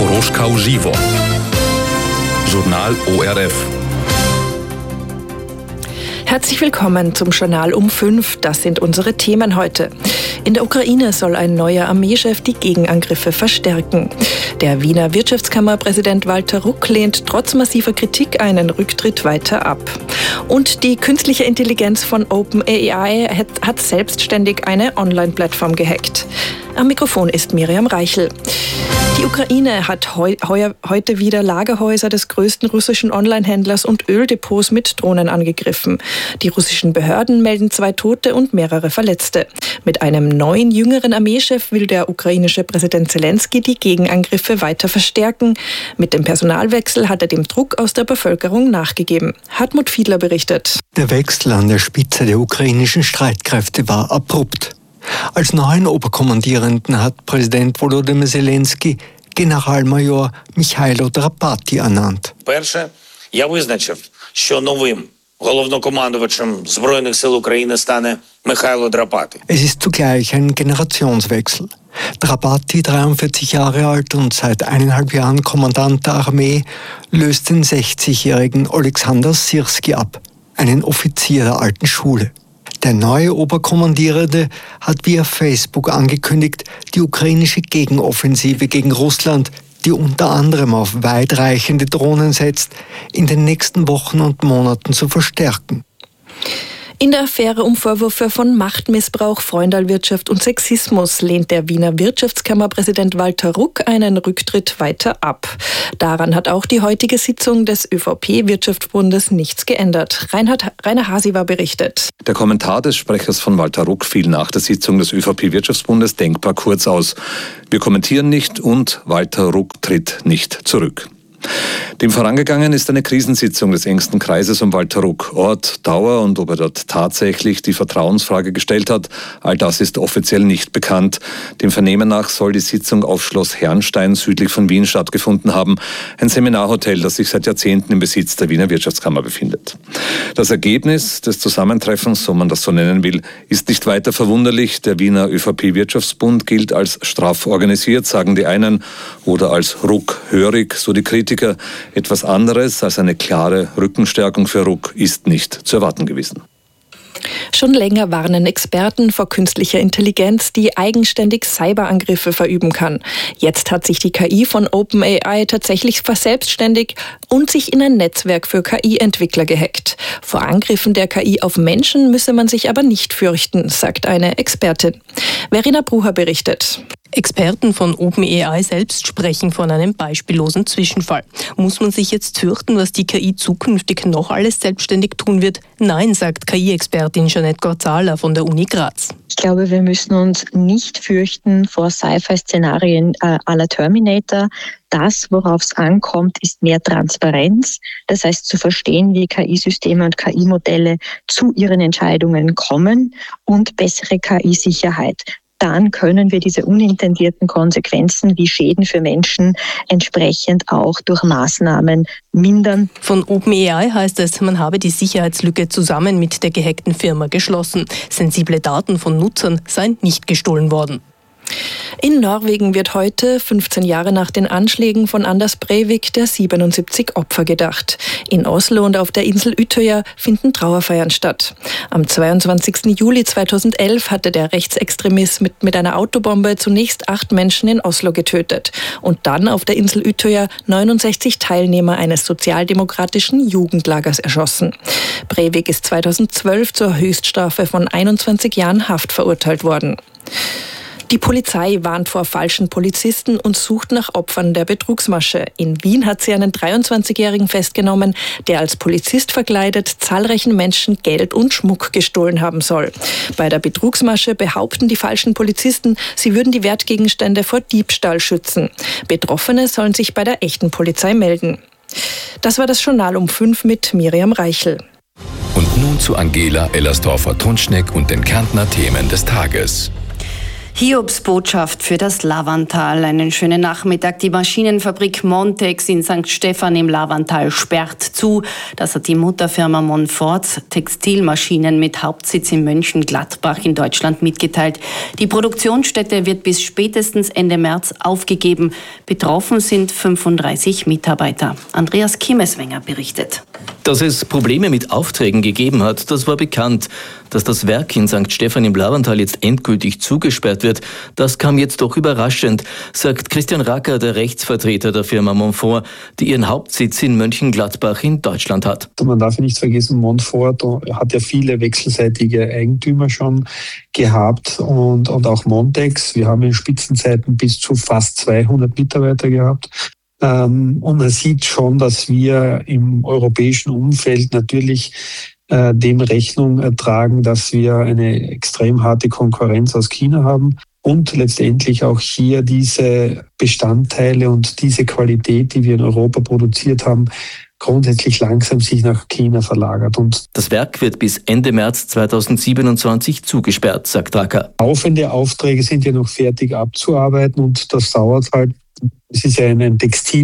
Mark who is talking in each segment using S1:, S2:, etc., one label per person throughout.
S1: Horoška uživo. Journal ORF.
S2: Herzlich willkommen zum Journal um 5. Das sind unsere Themen heute. In der Ukraine soll ein neuer Armeechef die Gegenangriffe verstärken. Der Wiener Wirtschaftskammerpräsident Walter Ruck lehnt trotz massiver Kritik einen Rücktritt weiter ab. Und die künstliche Intelligenz von OpenAI hat selbstständig eine Online-Plattform gehackt. Am Mikrofon ist Miriam Reichel. Die Ukraine hat heute wieder Lagerhäuser des größten russischen Online-Händlers und Öldepots mit Drohnen angegriffen. Die russischen Behörden melden 2 Tote und mehrere Verletzte. Mit einem neuen, jüngeren Armeechef will der ukrainische Präsident Zelensky die Gegenangriffe weiter verstärken. Mit dem Personalwechsel hat er dem Druck aus der Bevölkerung nachgegeben. Hartmut Fiedler berichtet.
S3: Der Wechsel an der Spitze der ukrainischen Streitkräfte war abrupt. Als neuen Oberkommandierenden hat Präsident Volodymyr Zelensky Generalmajor Michailo Drapati ernannt.
S4: Перше, я визначив, що новим головнокомандувачем Збройних сил України стане Михайло Драпати.
S3: Es ist zugleich ein Generationswechsel. Drapati, 43 Jahre alt und seit 1,5 Jahren Kommandant der Armee, löst den 60-jährigen Oleksandr Syrski ab, einen Offizier der alten Schule. Der neue Oberkommandierende hat via Facebook angekündigt, die ukrainische Gegenoffensive gegen Russland, die unter anderem auf weitreichende Drohnen setzt, in den nächsten Wochen und Monaten zu verstärken.
S2: In der Affäre um Vorwürfe von Machtmissbrauch, Freundalwirtschaft und Sexismus lehnt der Wiener Wirtschaftskammerpräsident Walter Ruck einen Rücktritt weiter ab. Daran hat auch die heutige Sitzung des ÖVP-Wirtschaftsbundes nichts geändert. Rainer Hasiwer berichtet.
S5: Der Kommentar des Sprechers von Walter Ruck fiel nach der Sitzung des ÖVP-Wirtschaftsbundes denkbar kurz aus. Wir kommentieren nicht und Walter Ruck tritt nicht zurück. Dem vorangegangen ist eine Krisensitzung des engsten Kreises um Walter Ruck. Ort, Dauer und ob er dort tatsächlich die Vertrauensfrage gestellt hat, all das ist offiziell nicht bekannt. Dem Vernehmen nach soll die Sitzung auf Schloss Herrnstein südlich von Wien stattgefunden haben, ein Seminarhotel, das sich seit Jahrzehnten im Besitz der Wiener Wirtschaftskammer befindet. Das Ergebnis des Zusammentreffens, so man das so nennen will, ist nicht weiter verwunderlich. Der Wiener ÖVP-Wirtschaftsbund gilt als straff organisiert, sagen die einen, oder als ruckhörig, so die Kritiker. Etwas anderes als eine klare Rückenstärkung für Ruck ist nicht zu erwarten gewesen.
S2: Schon länger warnen Experten vor künstlicher Intelligenz, die eigenständig Cyberangriffe verüben kann. Jetzt hat sich die KI von OpenAI tatsächlich verselbstständigt und sich in ein Netzwerk für KI-Entwickler gehackt. Vor Angriffen der KI auf Menschen müsse man sich aber nicht fürchten, sagt eine Expertin. Verena Brucher berichtet.
S6: Experten von OpenAI selbst sprechen von einem beispiellosen Zwischenfall. Muss man sich jetzt fürchten, was die KI zukünftig noch alles selbstständig tun wird? Nein, sagt KI-Expertin Jeanette Gorzala von der Uni Graz.
S7: Ich glaube, wir müssen uns nicht fürchten vor Sci-Fi-Szenarien à la Terminator. Das, worauf es ankommt, ist mehr Transparenz. Das heißt, zu verstehen, wie KI-Systeme und KI-Modelle zu ihren Entscheidungen kommen und bessere KI-Sicherheit. Dann können wir diese unintendierten Konsequenzen wie Schäden für Menschen entsprechend auch durch Maßnahmen mindern.
S6: Von OpenAI heißt es, man habe die Sicherheitslücke zusammen mit der gehackten Firma geschlossen. Sensible Daten von Nutzern seien nicht gestohlen worden.
S2: In Norwegen wird heute, 15 Jahre nach den Anschlägen von Anders Breivik, der 77 Opfer gedacht. In Oslo und auf der Insel Utøya finden Trauerfeiern statt. Am 22. Juli 2011 hatte der Rechtsextremist mit einer Autobombe zunächst 8 Menschen in Oslo getötet und dann auf der Insel Utøya 69 Teilnehmer eines sozialdemokratischen Jugendlagers erschossen. Breivik ist 2012 zur Höchststrafe von 21 Jahren Haft verurteilt worden. Die Polizei warnt vor falschen Polizisten und sucht nach Opfern der Betrugsmasche. In Wien hat sie einen 23-Jährigen festgenommen, der als Polizist verkleidet zahlreichen Menschen Geld und Schmuck gestohlen haben soll. Bei der Betrugsmasche behaupten die falschen Polizisten, sie würden die Wertgegenstände vor Diebstahl schützen. Betroffene sollen sich bei der echten Polizei melden. Das war das Journal um 5 mit Miriam Reichel.
S1: Und nun zu Angela Ellersdorfer-Tunschneck und den Kärntner Themen des Tages. Hiobsbotschaft für das Lavantal. Einen schönen Nachmittag. Die Maschinenfabrik Montex in St. Stephan im Lavantal sperrt zu. Das hat die Mutterfirma Monfort Textilmaschinen mit Hauptsitz in Mönchengladbach in Deutschland mitgeteilt. Die Produktionsstätte wird bis spätestens Ende März aufgegeben. Betroffen sind 35 Mitarbeiter. Andreas Kimmeswenger berichtet.
S8: Dass es Probleme mit Aufträgen gegeben hat, das war bekannt. Dass das Werk in St. Stephan im Lavantal jetzt endgültig zugesperrt wird, das kam jetzt doch überraschend, sagt Christian Racker, der Rechtsvertreter der Firma Monfort, die ihren Hauptsitz in Mönchengladbach in Deutschland hat.
S9: Man darf nicht vergessen, Monfort hat ja viele wechselseitige Eigentümer schon gehabt und auch Montex. Wir haben in Spitzenzeiten bis zu fast 200 Mitarbeiter gehabt. Und man sieht schon, dass wir im europäischen Umfeld natürlich dem Rechnung tragen, dass wir eine extrem harte Konkurrenz aus China haben und letztendlich auch hier diese Bestandteile und diese Qualität, die wir in Europa produziert haben, grundsätzlich langsam sich nach China verlagert. Und
S8: das Werk wird bis Ende März 2027 zugesperrt, sagt Racker.
S9: Laufende Aufträge sind ja noch fertig abzuarbeiten und das dauert halt. Es ist ja ein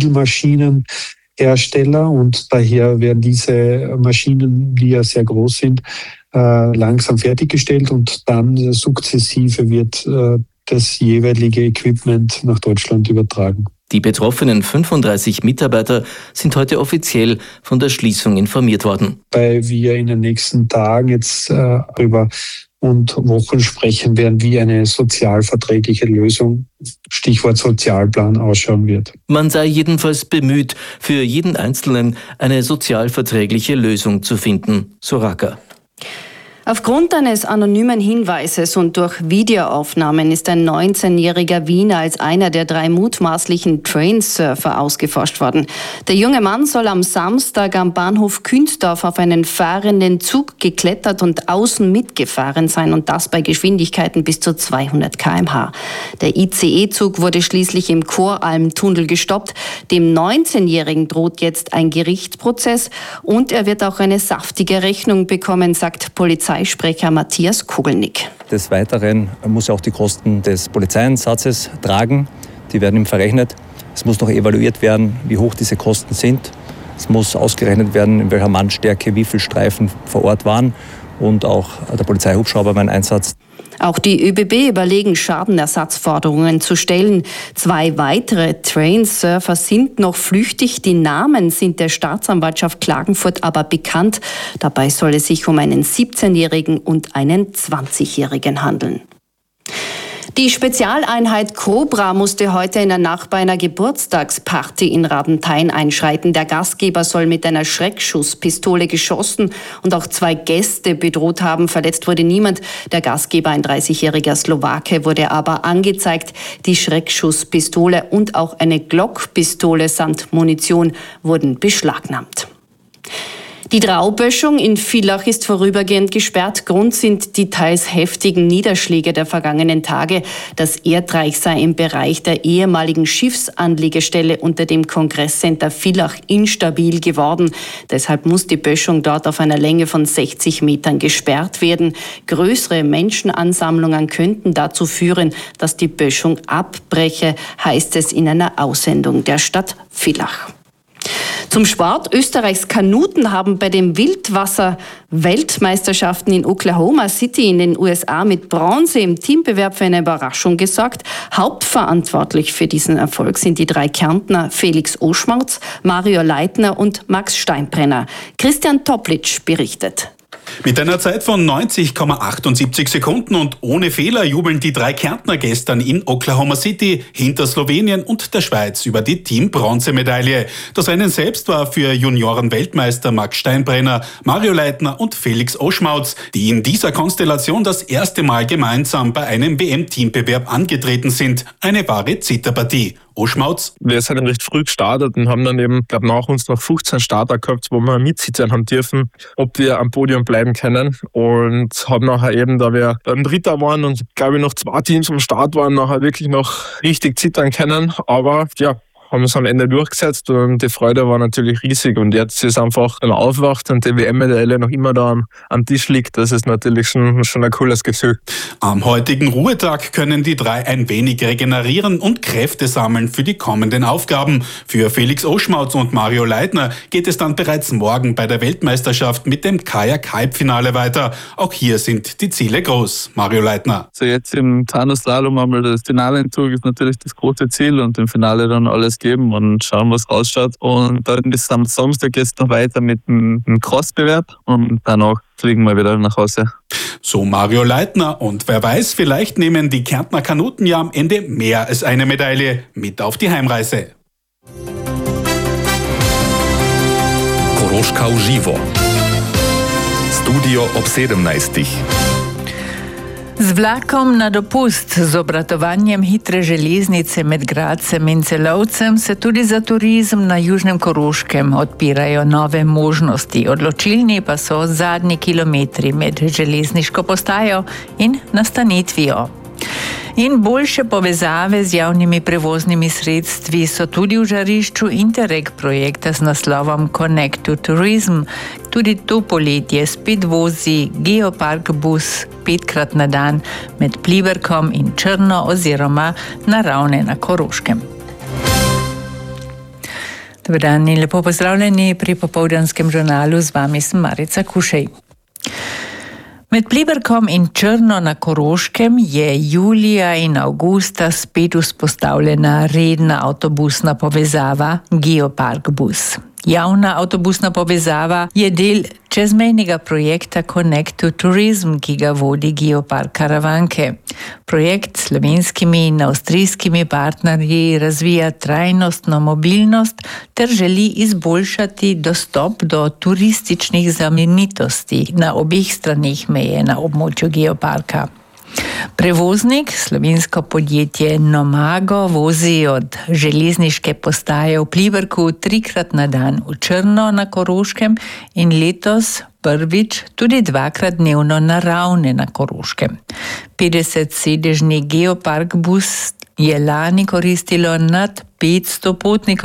S9: Textilmaschinenhersteller und daher werden diese Maschinen, die ja sehr groß sind, langsam fertiggestellt und dann sukzessive wird das jeweilige Equipment nach Deutschland übertragen.
S8: Die betroffenen 35 Mitarbeiter sind heute offiziell von der Schließung informiert worden.
S9: Weil wir in den nächsten Tagen jetzt über und Wochen sprechen werden, wie eine sozialverträgliche Lösung, Stichwort Sozialplan, ausschauen wird.
S8: Man sei jedenfalls bemüht, für jeden Einzelnen eine sozialverträgliche Lösung zu finden, so Racker.
S1: Aufgrund eines anonymen Hinweises und durch Videoaufnahmen ist ein 19-jähriger Wiener als einer der 3 mutmaßlichen Trainsurfer ausgeforscht worden. Der junge Mann soll am Samstag am Bahnhof Künzdorf auf einen fahrenden Zug geklettert und außen mitgefahren sein und das bei Geschwindigkeiten bis zu 200 km/h. Der ICE-Zug wurde schließlich im Koralmtunnel gestoppt. Dem 19-Jährigen droht jetzt ein Gerichtsprozess und er wird auch eine saftige Rechnung bekommen, sagt Polizeisprecher Matthias Kugelnick.
S10: Des Weiteren muss er auch die Kosten des Polizeieinsatzes tragen. Die werden ihm verrechnet. Es muss noch evaluiert werden, wie hoch diese Kosten sind. Es muss ausgerechnet werden, in welcher Mannstärke wie viele Streifen vor Ort waren und auch der Polizeihubschrauber beim Einsatz.
S1: Auch die ÖBB überlegen, Schadenersatzforderungen zu stellen. 2 weitere Trainsurfer sind noch flüchtig. Die Namen sind der Staatsanwaltschaft Klagenfurt aber bekannt. Dabei soll es sich um einen 17-Jährigen und einen 20-Jährigen handeln. Die Spezialeinheit Cobra musste heute in der Nacht bei einer Geburtstagsparty in Radenthein einschreiten. Der Gastgeber soll mit einer Schreckschusspistole geschossen und auch 2 Gäste bedroht haben. Verletzt wurde niemand. Der Gastgeber, ein 30-jähriger Slowake, wurde aber angezeigt. Die Schreckschusspistole und auch eine Glockpistole samt Munition wurden beschlagnahmt. Die Trauböschung in Villach ist vorübergehend gesperrt. Grund sind die teils heftigen Niederschläge der vergangenen Tage. Das Erdreich sei im Bereich der ehemaligen Schiffsanlegestelle unter dem Kongresscenter Villach instabil geworden. Deshalb muss die Böschung dort auf einer Länge von 60 Metern gesperrt werden. Größere Menschenansammlungen könnten dazu führen, dass die Böschung abbreche, heißt es in einer Aussendung der Stadt Villach. Zum Sport. Österreichs Kanuten haben bei den Wildwasser-Weltmeisterschaften in Oklahoma City in den USA mit Bronze im Teambewerb für eine Überraschung gesorgt. Hauptverantwortlich für diesen Erfolg sind die 3 Kärntner Felix Oschmautz, Mario Leitner und Max Steinbrenner. Christian Toplitsch berichtet.
S11: Mit einer Zeit von 90,78 Sekunden und ohne Fehler jubeln die 3 Kärntner gestern in Oklahoma City hinter Slowenien und der Schweiz über die Team-Bronzemedaille. Das Rennen selbst war für Junioren-Weltmeister Max Steinbrenner, Mario Leitner und Felix Oschmautz, die in dieser Konstellation das erste Mal gemeinsam bei einem WM-Teambewerb angetreten sind. Eine wahre Zitterpartie. Oschmautz.
S12: Wir sind recht früh gestartet und haben dann eben, glaube nach uns noch 15 Starter gehabt, wo wir mitsitzen haben dürfen, ob wir am Podium bleiben können. Und haben nachher eben, da wir beim Dritter waren und glaube ich noch 2 Teams am Start waren, nachher wirklich noch richtig zittern können. Aber ja, haben es am Ende durchgesetzt und die Freude war natürlich riesig. Und jetzt ist einfach, wenn man aufwacht und die WM-Medaille noch immer da am Tisch liegt, das ist natürlich schon ein cooles Gefühl.
S11: Am heutigen Ruhetag können die drei ein wenig regenerieren und Kräfte sammeln für die kommenden Aufgaben. Für Felix Oschmautz und Mario Leitner geht es dann bereits morgen bei der Weltmeisterschaft mit dem Kajak-Halbfinale weiter. Auch hier sind die Ziele groß. Mario Leitner.
S13: So jetzt im Tanderslalom einmal das Finaleinzug ist natürlich das große Ziel und im Finale dann alles geben und schauen, was ausschaut. Und dann ist am Samstag jetzt noch weiter mit dem Crossbewerb und danach fliegen wir wieder nach Hause.
S11: So Mario Leitner. Und wer weiß, vielleicht nehmen die Kärntner Kanuten ja am Ende mehr als eine Medaille mit auf die Heimreise.
S14: Koroška uživo. Studio ob 17.
S15: Z vlakom na dopust z obratovanjem hitre železnice med Gradcem in Celovcem se tudi za turizem na Južnem Koroškem odpirajo nove možnosti. Odločilni pa so zadnji kilometri med železniško postajo in nastanitvijo. In boljše povezave z javnimi prevoznimi sredstvi so tudi v žarišču Interreg projekta z naslovom Connect to Tourism. Tudi to poletje spet vozi Geopark bus 5-krat na dan med Pliberkom in Črno oziroma na Ravne na Koroškem. Dober dan in lepo pozdravljeni pri popoldanskem žurnalu, z vami sem Marica Kušej. Med Pliberkom in Črno na Koroškem je julija in avgusta spet vzpostavljena redna avtobusna povezava Geopark bus. Javna avtobusna povezava je del čezmejnega projekta Connect to Tourism, ki ga vodi Geopark Karavanke. Projekt s slovenskimi in avstrijskimi partnerji razvija trajnostno mobilnost ter želi izboljšati dostop do turističnih znamenitosti na obeh stranih meje na območju Geoparka. Prevoznik, slovensko podjetje Nomago, vozi od železniške postaje v Pliberku 3-krat na dan v Črno na Koroškem in letos prvič tudi 2-krat dnevno na Ravne na Koroškem. 50-sedežni Geopark bus je lani koristilo nad 500 potnikov.